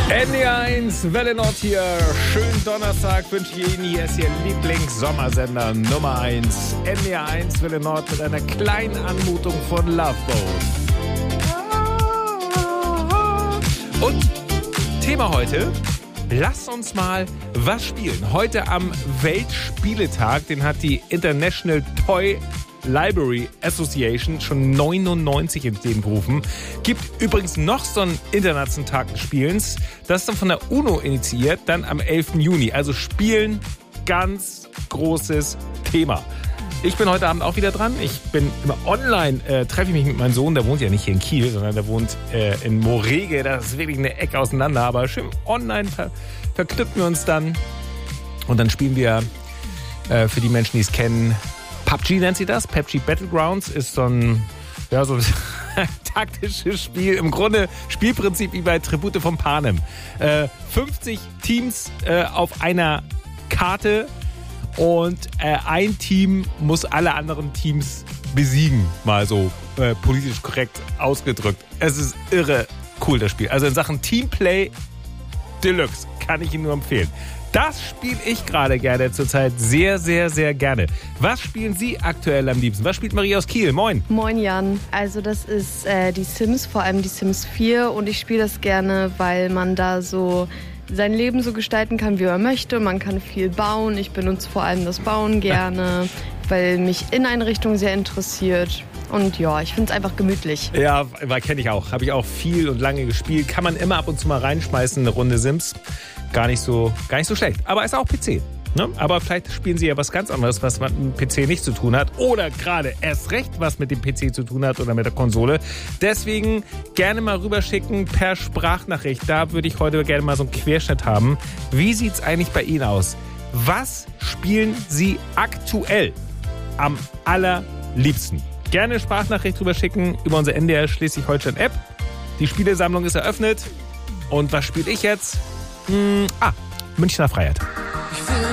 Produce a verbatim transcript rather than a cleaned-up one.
N D eins, Welle Nord hier. Schönen Donnerstag wünsche ich Ihnen. Hier ist Ihr Lieblings-Sommersender Nummer eins. N D eins, Welle Nord mit einer kleinen Anmutung von Love Boat. Und Thema heute, lasst uns mal was spielen. Heute am Weltspieletag, den hat die International Toy Library Association schon neunundneunzig ins Leben gerufen. Gibt übrigens noch so einen internationalen Tag des Spielens. Das ist dann von der UNO initiiert, dann am elften Juni. Also Spielen, ganz großes Thema. Ich bin heute Abend auch wieder dran. Ich bin immer online, äh, treffe ich mich mit meinem Sohn. Der wohnt ja nicht hier in Kiel, sondern der wohnt äh, in Morege. Das ist wirklich eine Ecke auseinander. Aber schön online ver- verknüpfen wir uns dann. Und dann spielen wir äh, für die Menschen, die es kennen, P U B G nennt sie das. P U B G Battlegrounds ist so ein, ja, so ein taktisches Spiel. Im Grunde Spielprinzip wie bei Tribute von Panem. Äh, fünfzig Teams äh, auf einer Karte und äh, ein Team muss alle anderen Teams besiegen. Mal so äh, politisch korrekt ausgedrückt. Es ist irre cool, das Spiel. Also in Sachen Teamplay Deluxe kann ich Ihnen nur empfehlen. Das spiele ich gerade gerne zurzeit sehr, sehr, sehr gerne. Was spielen Sie aktuell am liebsten? Was spielt Marie aus Kiel? Moin. Moin Jan. Also das ist äh, die Sims, vor allem die Sims vier. Und ich spiele das gerne, weil man da so sein Leben so gestalten kann, wie man möchte. Man kann viel bauen. Ich benutze vor allem das Bauen gerne, weil mich Inneneinrichtung sehr interessiert. Und ja, ich finde es einfach gemütlich. Ja, kenne ich auch. Habe ich auch viel und lange gespielt. Kann man immer ab und zu mal reinschmeißen, eine Runde Sims. Gar nicht so, gar nicht so schlecht. Aber ist auch P C. Ne? Aber vielleicht spielen Sie ja was ganz anderes, was mit dem P C nicht zu tun hat. Oder gerade erst recht, was mit dem P C zu tun hat oder mit der Konsole. Deswegen gerne mal rüberschicken per Sprachnachricht. Da würde ich heute gerne mal so einen Querschnitt haben. Wie sieht's eigentlich bei Ihnen aus? Was spielen Sie aktuell am allerliebsten? Gerne Sprachnachricht rüberschicken über unsere N D R Schleswig-Holstein-App. Die Spielesammlung ist eröffnet. Und was spiele ich jetzt? Hm, ah, Münchner Freiheit.